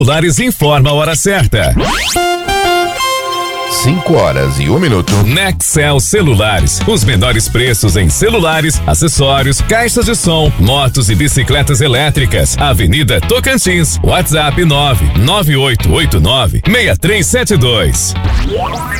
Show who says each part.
Speaker 1: Celulares informa a hora certa.
Speaker 2: 5h01.
Speaker 1: Nexcel Celulares, os menores preços em celulares, acessórios, caixas de som, motos e bicicletas elétricas. Avenida Tocantins, WhatsApp 99889-6372.